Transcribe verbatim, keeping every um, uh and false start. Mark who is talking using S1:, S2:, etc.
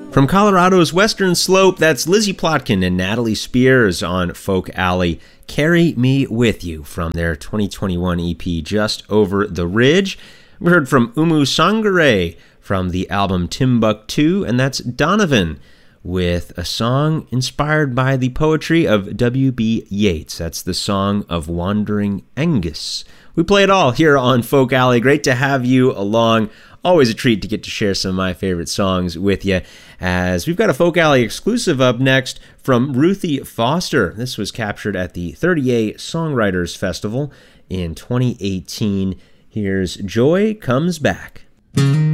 S1: From Colorado's Western Slope, that's Lizzie Plotkin and Natalie Spears on Folk Alley. Carry Me With You from their twenty twenty-one E P Just Over the Ridge. We heard from Umu Sangare from the album Timbuktu, and that's Donovan with a song inspired by the poetry of W B Yeats. That's the Song of Wandering Aengus. We play it all here on Folk Alley. Great to have you along. Always a treat to get to share some of my favorite songs with you, as we've got a Folk Alley exclusive up next from Ruthie Foster. This was captured at the thirty-eight Songwriters Festival in twenty eighteen. Here's Joy Comes Back.